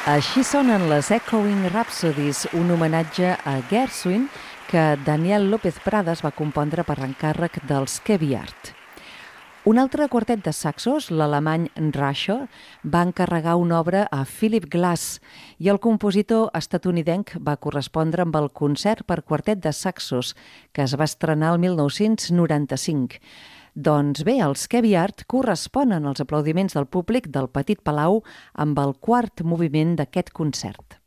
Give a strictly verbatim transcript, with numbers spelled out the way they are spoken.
Així sonen les Echoing Rhapsodies, un homenatge a Gershwin que Daniel López Pradas va compondre per encàrrec dels Kevy Art. Un altre quartet de saxos, l'alemany Rascher, va encarregar una obra a Philip Glass i el compositor estatunidenc va correspondre amb el concert per quartet de saxos que es va estrenar el mil nou-cents noranta-cinc. Doncs bé, els Kevy Art corresponen als aplaudiments del públic del Petit Palau amb el quart moviment d'aquest concert.